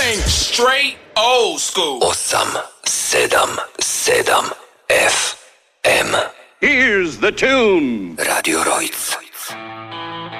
thing straight old school. 877 FM. Here's the tune. Radio Rojc.